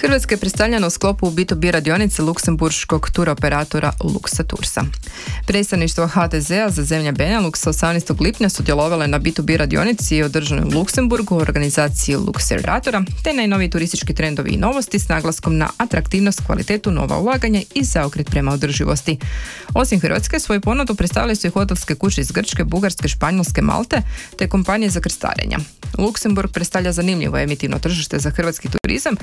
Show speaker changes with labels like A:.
A: Hrvatska je predstavljena u sklopu B2B radionice luksemburškog turoperatora Luxatursa. Predstavništvo HTZ-a za zemlje Benelux 18. lipnja sudjelovalo je na B2B radionici održanoj u Luksemburgu u organizaciji Luxeratora, te najnoviji turistički trendovi i novosti s naglaskom na atraktivnost, kvalitetu, nova ulaganja i zaokret prema održivosti. Osim Hrvatske, svoju ponudu predstavili su i hotelske kuće iz Grčke, Bugarske, Španjolske, Malte, te kompanije za krstarenja. Luksemburg predstavlja zanimljivo emitivno tržište za hrvatski turizam,